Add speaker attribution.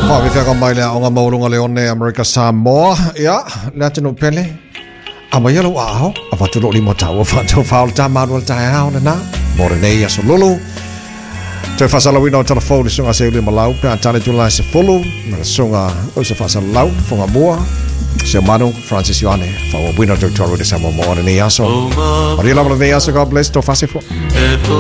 Speaker 1: Whawhiwhia mai lea o ngā maurunga leone America Samoa. Ia, lea tino pele. A mai alo a aho, a whaturo limo tau, a whaturo whaola tā marua tā hao na nā. Mōre nei aso lulu. Te whasalawina o telefoni sunga se uli malau, pia tane Julai se fulu, na sunga o se whasalau, whonga mua. Se manu, Francis Ioane, whawa wina tau toru de Samoa mōre nei aso. Maria lamana nei aso, God bless, to whasifo.